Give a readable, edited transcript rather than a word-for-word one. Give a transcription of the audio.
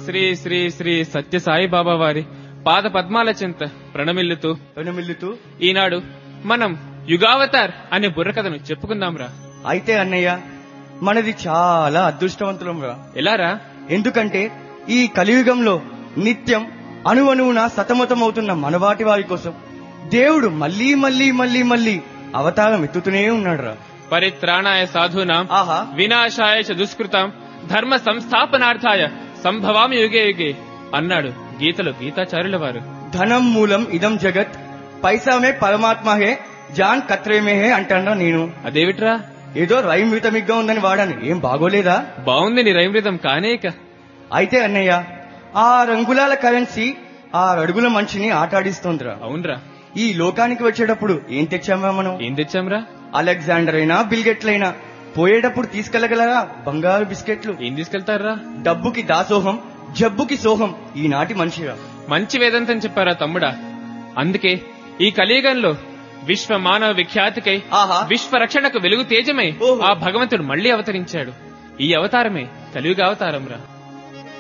శ్రీ శ్రీ శ్రీ సత్య సాయిబాబా వారి పాద పద్మాల చింత ప్రణమిల్లుతూ ఈనాడు మనం యుగావతార్ అనే బుర్రకథను చెప్పుకుందాంరా. అయితే అన్నయ్య, మనది చాలా అదృష్టవంతులం రా. ఎలారా? ఎందుకంటే ఈ కలియుగంలో నిత్యం అణువణువున సతమతమవుతున్న మనవాటి వారి కోసం దేవుడు మళ్లీ మళ్లీ మళ్లీ మళ్లీ అవతారం ఎత్తుతూనే ఉన్నాడు రా. పరిత్రాణాయ సాధూనాం వినాశాయ చ దుష్కృతాం ధర్మ సంస్థాపనార్థాయ సంభవామి యుగే యుగే అన్నాడు గీతలో గీతాచార్యుల వారు. ధనం మూలం ఇదం జగత్, పైసామే పరమాత్మ హే, జాన్ కత్రేమే హే అంటాడా నేను. అదేమిట్రా? ఏదో రైమ్ రిథమిక్గా ఉందని వాడాను. ఏం బాగోలేదా? బాగుంది నీ రైమ్ రిథం కానేక. అయితే అన్నయ్య, 6 అంగుళాల కరెన్సీ 6 అడుగుల మనిషిని ఆటాడిస్తోందిరా. అవునరా. ఈ లోకానికి వచ్చేటప్పుడు ఏం తెచ్చామరా మనం? ఏం తెచ్చాంరా? అలెగ్జాండర్ అయినా బిల్గెట్లైనా పోయేటప్పుడు తీసుకెళ్లగలరా బంగారు బిస్కెట్లు? ఏం తీసుకెళ్తారా? డబ్బుకి దాసోహం, జబ్బుకి సోహం ఈనాటి మనిషిరా. మంచి వేదంతం చెప్పారా తమ్ముడా. అందుకే ఈ కలియుగంలో విశ్వ మానవ విఖ్యాతికై విశ్వ రక్షణకు వెలుగు తేజమై ఆ భగవంతుడు మళ్లీ అవతరించాడు. ఈ అవతారమే కలియుగ అవతారం రా.